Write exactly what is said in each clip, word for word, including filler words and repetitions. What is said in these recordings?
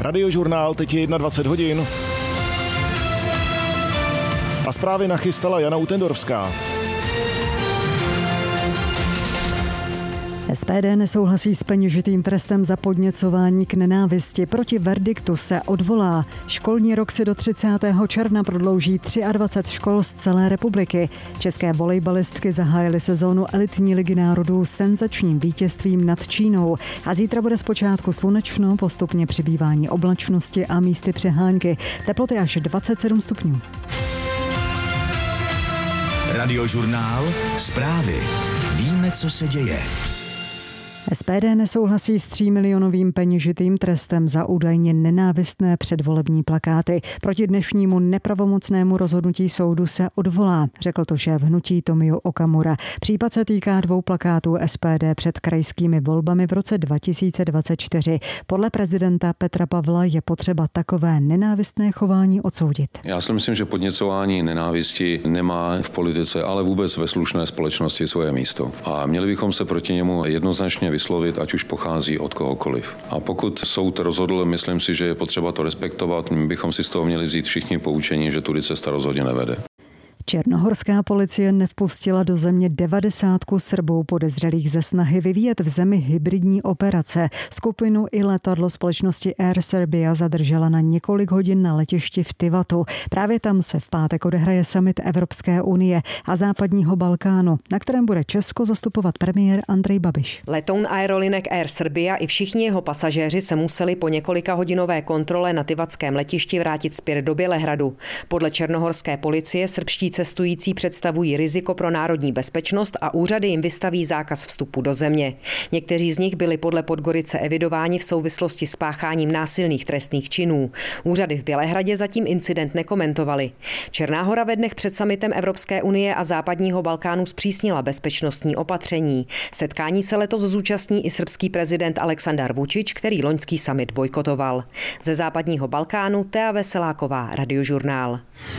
Radiožurnál, teď je dvacet jedna hodin. A zprávy nachystala Jana Utendorfská. S P D nesouhlasí s peněžitým trestem za podněcování k nenávisti. Proti verdiktu se odvolá. Školní rok si do třicátého června prodlouží dvacet tři škol z celé republiky. České volejbalistky zahájily sezónu elitní ligy národů senzačním vítězstvím nad Čínou. A zítra bude zpočátku slunečno, postupně přibývání oblačnosti a místy přehánky. Teploty až dvacet sedm stupňů. Radiožurnál, zprávy. Víme, co se děje. S P D nesouhlasí s třímilionovým peněžitým trestem za údajně nenávistné předvolební plakáty. Proti dnešnímu nepravomocnému rozhodnutí soudu se odvolá, řekl to šéf hnutí Tomio Okamura. Případ se týká dvou plakátů S P D před krajskými volbami v roce dva tisíce dvacet čtyři. Podle prezidenta Petra Pavla je potřeba takové nenávistné chování odsoudit. Já si myslím, že podněcování nenávisti nemá v politice, ale vůbec ve slušné společnosti svoje místo. A měli bychom se proti němu jednoznačně vyslovit, ať už pochází od kohokoliv. A pokud soud rozhodl, myslím si, že je potřeba to respektovat, my bychom si z toho měli vzít všichni poučení, že tudy cesta rozhodně nevede. Černohorská policie nevpustila do země devadesátku Srbů podezřelých ze snahy vyvíjet v zemi hybridní operace. Skupinu i letadlo společnosti Air Serbia zadržela na několik hodin na letišti v Tivatu. Právě tam se v pátek odehraje summit Evropské unie a západního Balkánu, na kterém bude Česko zastupovat premiér Andrej Babiš. Letoun aerolinek Air Serbia i všichni jeho pasažéři se museli po několika hodinové kontrole na tivatském letišti vrátit zpět do Bělehradu. Podle černohorské policie srbští cestující představují riziko pro národní bezpečnost a úřady jim vystaví zákaz vstupu do země. Někteří z nich byli podle Podgorice evidováni v souvislosti s pácháním násilných trestných činů. Úřady v Bělehradě zatím incident nekomentovaly. Černá Hora ve dnech před summitem Evropské unie a západního Balkánu zpřísnila bezpečnostní opatření. Setkání se letos zúčastní i srbský prezident Aleksandar Vučić, který loňský summit bojkotoval. Ze západního Balkánu Tea Veseláková, Radiožurnál.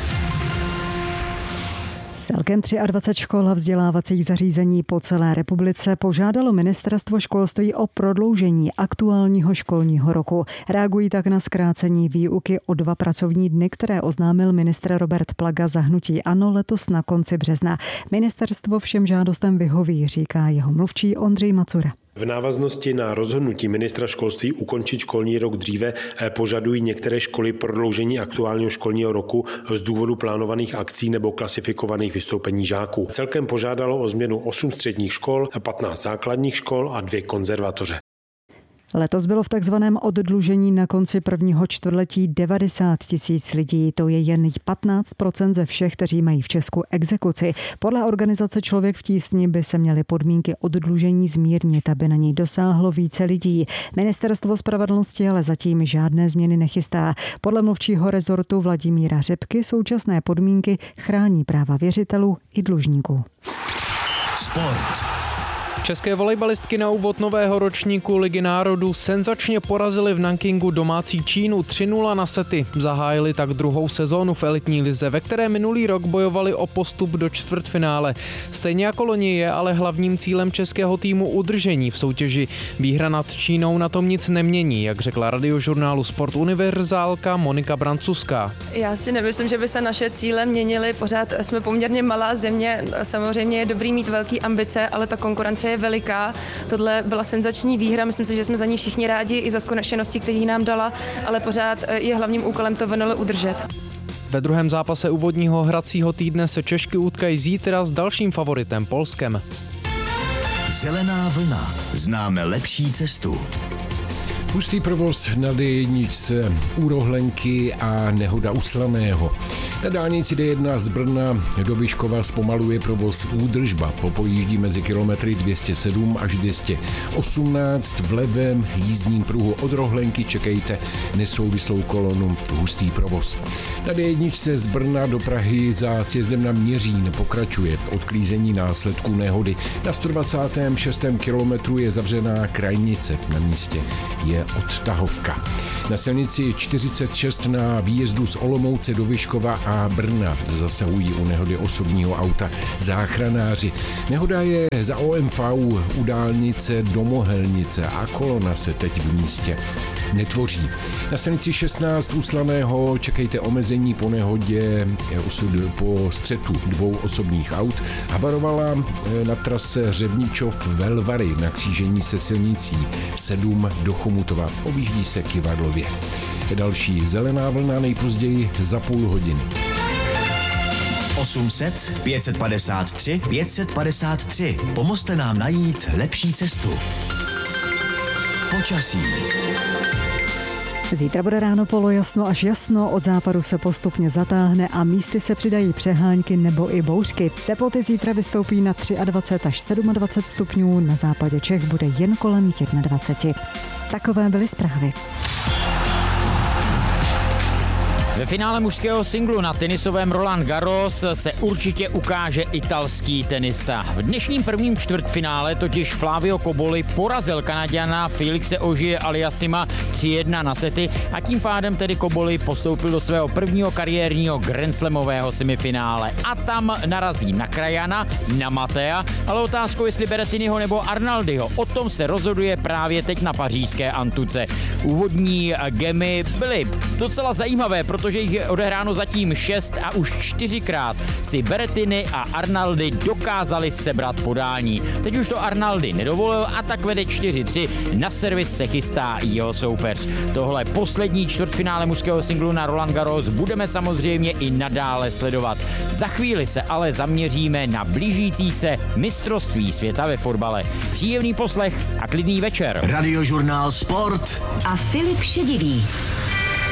Celkem dvacet tři škol a vzdělávacích zařízení po celé republice požádalo Ministerstvo školství o prodloužení aktuálního školního roku. Reagují tak na zkrácení výuky o dva pracovní dny, které oznámil ministr Robert Plaga za hnutí ANO letos na konci března. Ministerstvo všem žádostem vyhoví, říká jeho mluvčí Ondřej Macura. V návaznosti na rozhodnutí ministra školství ukončit školní rok dříve požadují některé školy prodloužení aktuálního školního roku z důvodu plánovaných akcí nebo klasifikovaných vystoupení žáků. Celkem požádalo o změnu osm středních škol, patnáct základních škol a dvě konzervatoře. Letos bylo v takzvaném oddlužení na konci prvního čtvrtletí devadesát tisíc lidí. To je jen patnáct procent ze všech, kteří mají v Česku exekuci. Podle organizace Člověk v tísni by se měly podmínky oddlužení zmírnit, aby na něj dosáhlo více lidí. Ministerstvo spravedlnosti ale zatím žádné změny nechystá. Podle mluvčího rezortu Vladimíra Řepky současné podmínky chrání práva věřitelů i dlužníků. Sport. České volejbalistky na úvod nového ročníku Ligy národů senzačně porazily v Nankingu domácí Čínu tři nula na sety. Zahájili tak druhou sezónu v elitní lize, ve které minulý rok bojovali o postup do čtvrtfinále. Stejně jako loni je ale hlavním cílem českého týmu udržení v soutěži. Výhra nad Čínou na tom nic nemění, jak řekla Radiožurnálu Sport univerzálka Monika Brancuská. Já si nemyslím, že by se naše cíle měnily. Pořád jsme poměrně malá země. Samozřejmě je dobrý mít velké ambice, ale ta konkurence je veliká. Tohle byla senzační výhra, myslím si, že jsme za ní všichni rádi i za zkušenosti, který nám dala, ale pořád je hlavním úkolem to venole udržet. Ve druhém zápase úvodního hracího týdne se Češky utkají zítra s dalším favoritem Polskem. Zelená vlna. Známe lepší cestu. Hustý provoz na D jedna u Rohlenky a nehoda u Slaného. Na dálnici D jedna z Brna do Vyškova zpomaluje provoz údržba. Popojíždí mezi kilometry dvě stě sedm až dvě stě osmnáct. V levém jízdním pruhu od Rohlenky čekejte nesouvislou kolonu hustý provoz. Na D jedna z Brna do Prahy za sjezdem na Měřín pokračuje odklízení následků nehody. Na sto dvacátém šestém kilometru je zavřená krajnice. Na místě je odtahovka. Na silnici čtyřicet šest na výjezdu z Olomouce do Vyškova a Brna zasahují u nehody osobního auta záchranáři. Nehoda je za O M V u dálnice do Mohelnice a kolona se teď v místě netvoří. Na silnici šestnáct u Slaného čekejte omezení po nehodě osud po střetu dvou osobních aut. Havarovala na trase Řevničov Velvary na křížení se silnicí sedm do Chomutova. Objíždí se Kyvadlově. Další zelená vlna nejpozději za půl hodiny. osm set pět set padesát tři pět set padesát tři. Pomozte nám najít lepší cestu. Počasí. Zítra bude ráno polojasno až jasno, od západu se postupně zatáhne a místy se přidají přehánky nebo i bouřky. Teploty zítra vystoupí na dvacet tři až dvacet sedm stupňů, na západě Čech bude jen kolem dvacet jedna. Takové byly zprávy. Ve finále mužského singlu na tenisovém Roland Garros se určitě ukáže italský tenista. V dnešním prvním čtvrtfinále totiž Flavio Cobolli porazil Kanaďana Felixe Auger-Aliassima tři jedna na sety a tím pádem tedy Cobolli postoupil do svého prvního kariérního grandslamového semifinále. A tam narazí na krajana, na Matea, ale otázkou jestli Berrettiniho nebo Arnaldiho. O tom se rozhoduje právě teď na pařížské antuce. Úvodní gemy byly docela zajímavé, protože jich je odehráno zatím šest a už čtyřikrát si Berrettini a Arnaldi dokázali sebrat podání. Teď už to Arnaldi nedovolil a tak vede čtyři tři, na servis se chystá jeho soupeř. Tohle poslední čtvrtfinále mužského singlu na Roland Garros budeme samozřejmě i nadále sledovat. Za chvíli se ale zaměříme na blížící se mistrovství světa ve fotbale. Příjemný poslech a klidný večer. Radiožurnál Sport a Filip Šedivý.